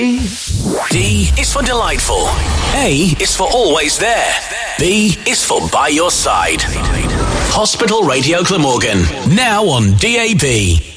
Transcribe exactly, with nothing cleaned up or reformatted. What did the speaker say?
D is for delightful. A is for always there. B is for by your side. Hospital Radio Glamorgan, now on D A B.